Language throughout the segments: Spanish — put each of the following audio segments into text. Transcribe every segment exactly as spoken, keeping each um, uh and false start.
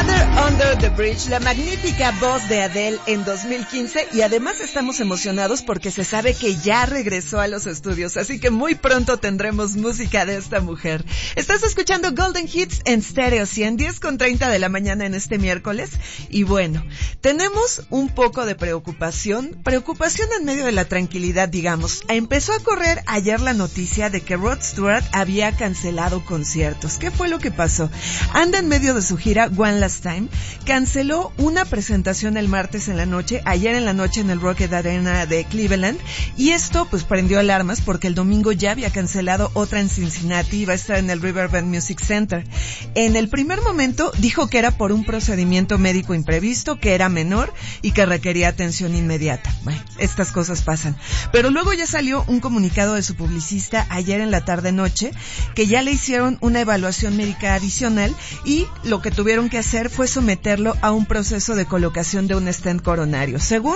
Water Under the Bridge, la magnífica voz de Adele en dos mil quince, y además estamos emocionados porque se sabe que ya regresó a los estudios, así que muy pronto tendremos música de esta mujer. Estás escuchando Golden Hits en Stereo cien, diez con treinta de la mañana en este miércoles, y bueno, tenemos un poco de preocupación, preocupación en medio de la tranquilidad, digamos. Empezó a correr ayer la noticia de que Rod Stewart había cancelado conciertos. ¿Qué fue lo que pasó? Anda en medio de su gira One Last Time, canceló una presentación el martes en la noche, ayer en la noche en el Rocket Arena de Cleveland, y esto pues prendió alarmas porque el domingo ya había cancelado otra en Cincinnati, iba a estar en el Riverbend Music Center. En el primer momento dijo que era por un procedimiento médico imprevisto, que era menor y que requería atención inmediata. Bueno, estas cosas pasan. Pero luego ya salió un comunicado de su publicista ayer en la tarde-noche que ya le hicieron una evaluación médica adicional y lo que tuvieron que hacer fue someterlo a un proceso de colocación de un stent coronario. Según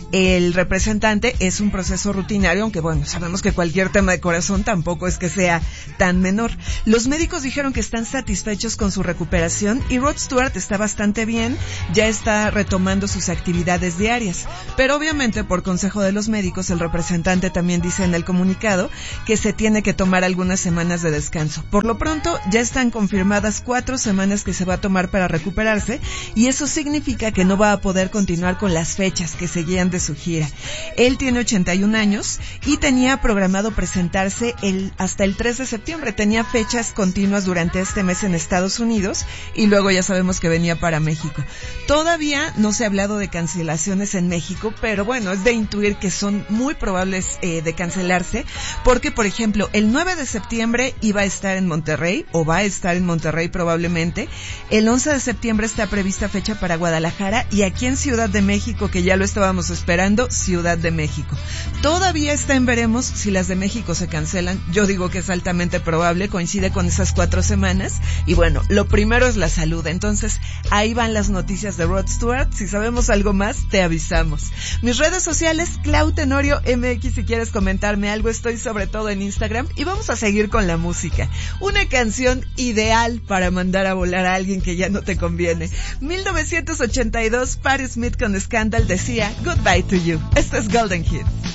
el representante, es un proceso rutinario, aunque bueno, sabemos que cualquier tema de corazón tampoco es que sea tan menor. Los médicos dijeron que están satisfechos con su recuperación y Rod Stewart está bastante bien, ya está retomando sus actividades diarias. Pero obviamente, por consejo de los médicos, el representante también dice en el comunicado que se tiene que tomar algunas semanas de descanso. Por lo pronto, ya están confirmadas cuatro semanas que se va a tomar para recuperarse, y eso significa que no va a poder continuar con las fechas que seguían de su gira. Él tiene ochenta y un años y tenía programado presentarse el, hasta el tres de septiembre. Tenía fechas continuas durante este mes en Estados Unidos y luego ya sabemos que venía para México. Todavía no se ha hablado de cancelaciones en México, pero bueno, es de intuir que son muy probables eh, de cancelarse, porque por ejemplo, el nueve de septiembre iba a estar en Monterrey, o va a estar en Monterrey probablemente. El once de septiembre está prevista fecha para Guadalajara, y aquí en Ciudad de México, que ya lo estábamos esperando, Ciudad de México. Todavía está en veremos si las de México se cancelan. Yo digo que es altamente probable, coincide con esas cuatro semanas. Y bueno, lo primero es la salud. Entonces, ahí van las noticias de Rod Stewart. Si sabemos algo más, te avisamos. Mis redes sociales, Clau Tenorio M X, si quieres comentarme algo, estoy sobre todo en Instagram. Y vamos a seguir con la música. Una canción ideal para mandar a volar a alguien que ya no te conviene. mil novecientos ochenta y dos, Patti Smith con Scandal decía Goodbye to You. Esto es Golden Hits.